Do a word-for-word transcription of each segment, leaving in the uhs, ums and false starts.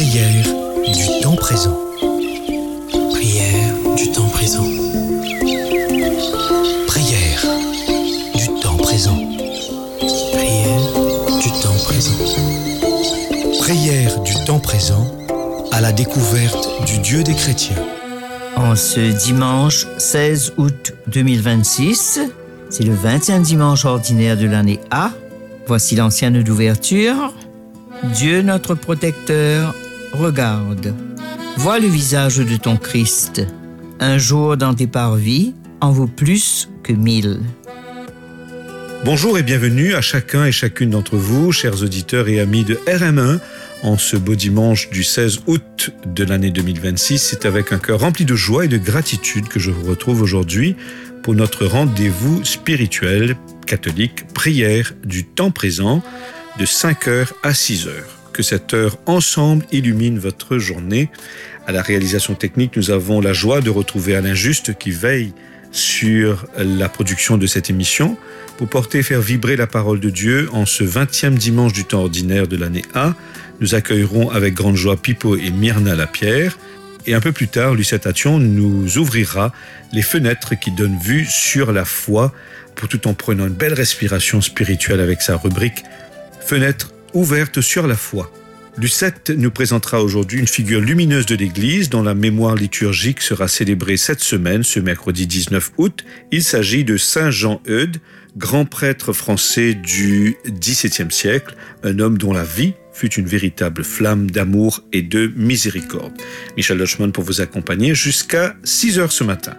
Prière du temps présent. Prière du temps présent. Prière du temps présent. Prière du temps présent. Prière du temps présent à la découverte du Dieu des chrétiens. En ce dimanche seize août deux mille vingt-six, c'est le vingtième dimanche ordinaire de l'année A. Voici l'ancienne d'ouverture. Dieu notre protecteur, regarde. Vois le visage de ton Christ. Un jour dans tes parvis en vaut plus que mille. Bonjour et bienvenue à chacun et chacune d'entre vous, chers auditeurs et amis de R M un. En ce beau dimanche du seize août de l'année deux mille vingt-six, c'est avec un cœur rempli de joie et de gratitude que je vous retrouve aujourd'hui pour notre rendez-vous spirituel catholique, prière du temps présent, de cinq heures à six heures. Que cette heure ensemble illumine votre journée. À la réalisation technique, nous avons la joie de retrouver Alain Juste qui veille sur la production de cette émission pour porter et faire vibrer la parole de Dieu en ce vingtième dimanche du temps ordinaire de l'année A. Nous accueillerons avec grande joie Pipo et Myrna Lapierre. Et un peu plus tard, Lucette Attion nous ouvrira les fenêtres qui donnent vue sur la foi, pour tout en prenant une belle respiration spirituelle avec sa rubrique « Fenêtres ouvertes sur la foi ». Lucette nous présentera aujourd'hui une figure lumineuse de l'Église dont la mémoire liturgique sera célébrée cette semaine, ce mercredi dix-neuf août. Il s'agit de Saint Jean Eudes, grand prêtre français du dix-septième siècle, un homme dont la vie fut une véritable flamme d'amour et de miséricorde. Michel Lochman pour vous accompagner jusqu'à six heures ce matin.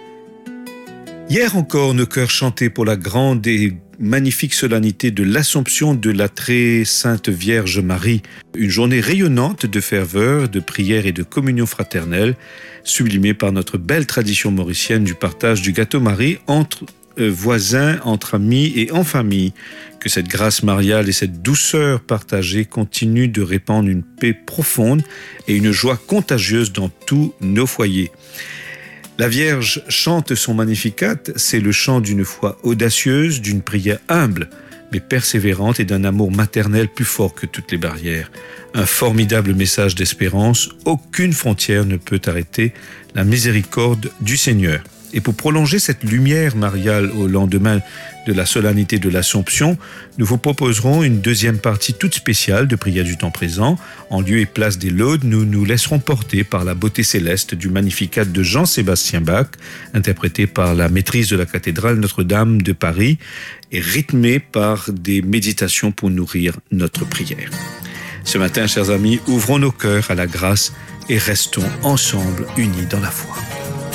Hier encore, nos cœurs chantaient pour la grande et magnifique solennité de l'Assomption de la très sainte Vierge Marie. Une journée rayonnante de ferveur, de prière et de communion fraternelle, sublimée par notre belle tradition mauricienne du partage du gâteau Marie entre euh, voisins, entre amis et en famille. Que cette grâce mariale et cette douceur partagée continuent de répandre une paix profonde et une joie contagieuse dans tous nos foyers. La Vierge chante son Magnificat, c'est le chant d'une foi audacieuse, d'une prière humble, mais persévérante et d'un amour maternel plus fort que toutes les barrières. Un formidable message d'espérance, aucune frontière ne peut arrêter la miséricorde du Seigneur. Et pour prolonger cette lumière mariale au lendemain de la solennité de l'Assomption, nous vous proposerons une deuxième partie toute spéciale de prière du temps présent. En lieu et place des laudes, nous nous laisserons porter par la beauté céleste du Magnificat de Jean-Sébastien Bach, interprété par la maîtrise de la cathédrale Notre-Dame de Paris et rythmé par des méditations pour nourrir notre prière. Ce matin, chers amis, ouvrons nos cœurs à la grâce et restons ensemble unis dans la foi.